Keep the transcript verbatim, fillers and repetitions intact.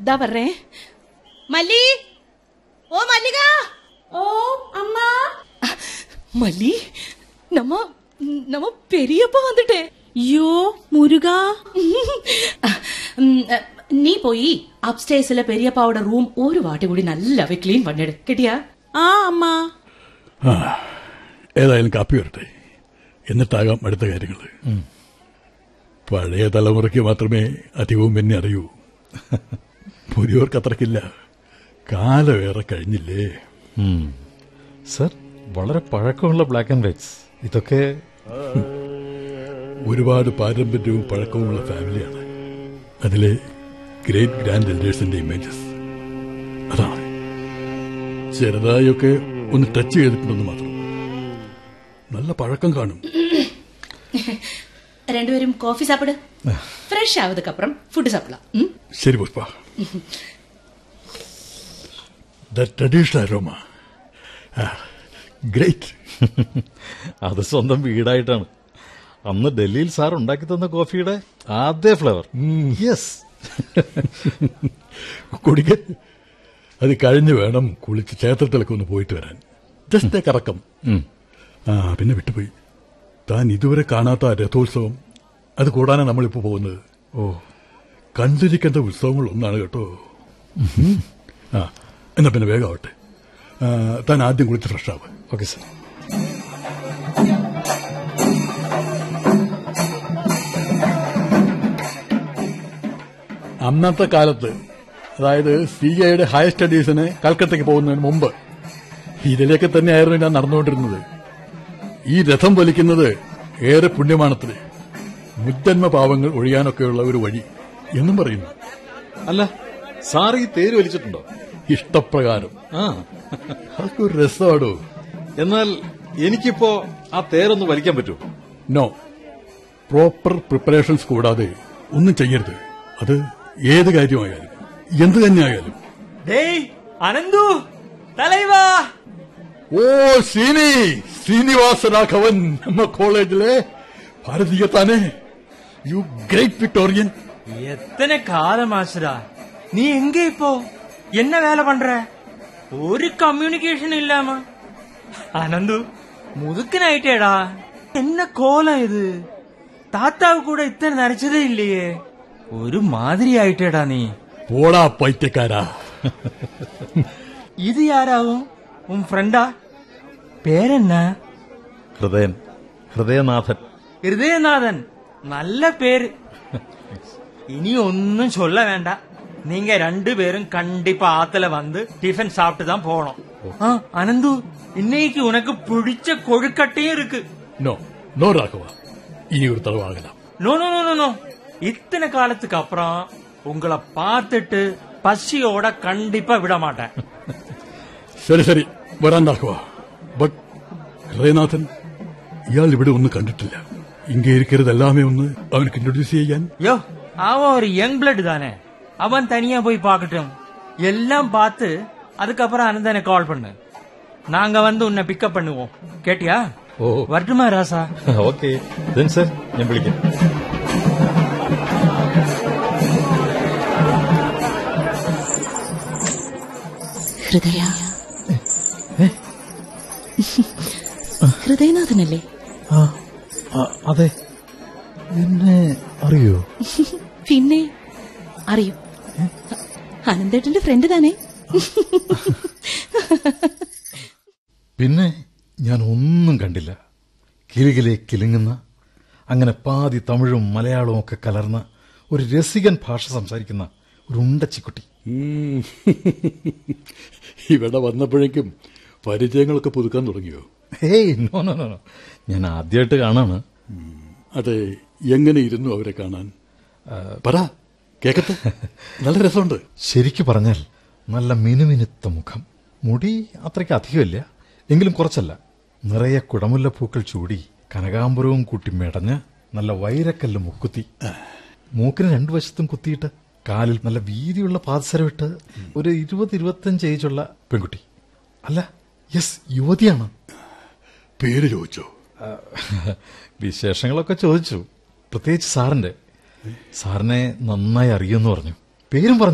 ദാ പറഞ്ഞേ മല്ലി. ഓ മല്ലിക. ഓ അമ്മ. മല്ലി, നമ്മ നമ്മ പെരിയപ്പ വന്നിട്ടേ. യോ മുരുക. നീ പോയി അപ്സ്റ്റേഴ്സിലെ പെരിയപ്പാവുടെ റൂം ഒരു വാട്ടി കൂടി നല്ലവ ക്ലീൻ പണിയെടു കേട്ടിയാ. ആ അമ്മ. ഏതായാലും കാപ്പി വരട്ടെ, എന്നിട്ടാകാം അടുത്ത കാര്യങ്ങൾ. പഴയ തലമുറയ്ക്ക് മാത്രമേ അധികവും എന്നെ അറിയൂ. പുതിയവർക്ക് അത്രക്കില്ല. കാലമേറെ കഴിഞ്ഞില്ലേ സർ? വളരെ പഴക്കമുള്ള ബ്ലാക്ക് ആൻഡ് വൈറ്റ്സ് ഇതൊക്കെ. ഒരുപാട് പാരമ്പര്യവും പഴക്കവുമുള്ള ഫാമിലിയാണ്. അതിലെ ഗ്രേറ്റ് ഗ്രാൻഡ് എൽഡേഴ്സിന്റെ ഇമേജസ് അതാണ്. ചെറുതായൊക്കെ ഒന്ന് ടച്ച് ചെയ്തിട്ടുണ്ടെന്ന് മാത്രം. നല്ല പഴക്കം കാണും. രണ്ടുപേരും കോഫി സാപ്പിട്. Fresh ആവതുക്കപ്പുറം food സാപ്പിടാം. ശരി Pushpa. The traditional aroma great. അത് സ്വന്തം വീടായിട്ടാണ്. അന്ന് ഡൽഹിയിൽ സാർ ഉണ്ടാക്കി തന്ന കോഫിയുടെ ആദ്യ ഫ്ലേവർ. യെസ്. കുടിക്ക. അത് കഴിഞ്ഞ് വേണം കുളിച്ച് ക്ഷേത്രത്തിലൊക്കെ ഒന്ന് പോയിട്ട് വരാൻ. ജസ്റ്റ് കറക്കം. ആ പിന്നെ വിട്ടുപോയി, താൻ ഇതുവരെ കാണാത്ത രഥോത്സവം, അത് കൂടാനാണ് നമ്മളിപ്പോ പോകുന്നത്. ഓ, കണ്ടിരിക്കേണ്ട ഉത്സവങ്ങൾ ഒന്നാണ് കേട്ടോ. ആ എന്നാ പിന്നെ വേഗമാവട്ടെ. താൻ ആദ്യം കുളിച്ച് ഫ്രഷ് ആവുക. Okay sir. അന്നത്തെ കാലത്ത്, അതായത് സി എയുടെ ഹയർ സ്റ്റഡീസിന് കൽക്കത്തയ്ക്ക് പോകുന്നതിന് മുമ്പ് ഇതിലേക്ക് തന്നെയായിരുന്നു ഞാൻ നടന്നുകൊണ്ടിരുന്നത്. ഈ രഥം വലിക്കുന്നത് ഏറെ പുണ്യമാണത്രേ. മുജ്ജന്മ പാവങ്ങൾ ഒഴിയാനൊക്കെയുള്ള ഒരു വഴി എന്നും പറയുന്നു. അല്ല, സാർ ഈ തേര് വലിച്ചിട്ടുണ്ടോ? ഇഷ്ടപ്രകാരം. ആ, അതൊക്കെ ഒരു രസമാടോ. എന്നാൽ എനിക്കിപ്പോ ആ തേരൊന്ന് വലിക്കാൻ പറ്റുമോ? നോ. പ്രോപ്പർ പ്രിപ്പറേഷൻസ് കൂടാതെ ഒന്നും ചെയ്യരുത്. അത് ഏത് കാര്യമായാലും എന്ത് തന്നെയായാലും. അനന്തു തലൈവാ. ഓ ശ്രീനി ശ്രീനിവാസ രാഘവൻ, നമ്മ കോളേജിലെ ഭാരതീയ താനേ. U great Victorian. എത്തனை காலமாச்சுடா. நீ எங்க இப்போ என்ன வேலை பண்ற? ஒரு கம்யூனிகேஷன் இல்லாம. அனந்து முதுக்குனாயிட்டேடா. என்ன கோலம் இது? தாத்தாவு கூட இத்தனை நினைச்சதே இல்லையே. ഒരു മാതിരി ആയിട്ടേടാ നീ. പോടാ പൈത്യക്കാരാ. ഇത് ആരാവും? ഉൻ ഫ്രണ്ടാ? പേരെന്നാ? ഹൃദയൻ. ഹൃദയനാഥൻ. ഹൃദയനാഥൻ, നല്ല പേര്. ഇനി ഒന്നും ചൊല്ല വേണ്ട. நீங்க ரெண்டு பேரும் கண்டிப்பா ஆத்துல வந்து டிஃபன் சாப்பிட்டு தான் போகணும். அனந்து, இன்னைக்கு உனக்கு பிடிச்ச கொழுக்கட்டையும் இருக்கு. நோ நோ ராഘവ, இனி ஒரு தடவை ஆகலாம். No no no no. இத்தனை காலத்துக்கு அப்புறம் உங்களை பார்த்துட்டு பசியோட கண்டிப்பா விட மாட்டேன். ശരി ശരി വരാൻ രാഘവ. ബട്ട് ഹൃദയനാഥൻ, ഇയാൾ ഇവിടെ ഒന്നും കണ്ടിട്ടില്ല. ഇങ്ങ ഇരിക്കരുത് എല്ലാമേ ഒന്ന് അവനക്ക് ഇൻട്രൊഡ്യൂസ് ചെയ്യാൻ. യോ, அவன் ஒரு யங் பிளட் தானே. அவன் தனியா போய் பாக்கட்டும். எல்லாம் பார்த்து அதுக்கப்புறம் அனந்தனை கால் பண்ணு. நாங்க வந்து உன்னை பிக்கப் பண்ணுவோம். கேட்டியா? ഓ, வரட்டுமா ராசா? ഓക്കെ സർ, ഞാൻ വിളിക്കാം. ഹൃദയ, ഹൃദയനാഥനല്ലേ? അതെ. എന്നെ അറിയോ? പിന്നെ അറിയും. അനന്തേട്ടന്റെ ഫ്രണ്ട് താനേ. പിന്നെ ഞാൻ ഒന്നും കണ്ടില്ല. കിലുകിലെ കിലുങ്ങുന്ന, അങ്ങനെ പാതി തമിഴും മലയാളവും ഒക്കെ കലർന്ന ഒരു രസികൻ ഭാഷ സംസാരിക്കുന്ന ഒരു ഉണ്ടച്ചിക്കുട്ടി. ഇവിടെ വന്നപ്പോഴേക്കും പരിചയങ്ങളൊക്കെ പുതുക്കാൻ തുടങ്ങിയോ? Hey, no no no. ഞാൻ ആദ്യമായിട്ട് കാണാണ്. അതെ, എങ്ങനെ ഇരുന്നു അവരെ കാണാൻ? പറ, കേക്കട്ടെ. നല്ല രസമുണ്ട്. ശരിക്കു പറഞ്ഞാൽ നല്ല മിനുമിനുത്ത മുഖം. മുടി അത്രയ്ക്ക് അധികമില്ല, എങ്കിലും കുറച്ചല്ല. നിറയെ കുടമുല്ലപ്പൂക്കൾ ചൂടി കനകാംബരവും കൂട്ടി മെടഞ്ഞ് നല്ല വൈരക്കല്ല് മുക്കുത്തി. മൂക്കിന് രണ്ടു വശത്തും കുത്തിയിട്ട് കാലിൽ നല്ല വീതിയുള്ള പാദസരമിട്ട് ഒരു ഇരുപത് ഇരുപത്തിയഞ്ച് ഏജുള്ള പെൺകുട്ടി. അല്ല, യെസ്, യുവതിയാണ്. പേര് ചോദിച്ചോ? വിശേഷങ്ങളൊക്കെ ചോദിച്ചു, പ്രത്യേകിച്ച് സാറിന്റെ. സാറിനെ നന്നായി അറിയുമെന്ന് പറഞ്ഞു. പേരും പറഞ്ഞു.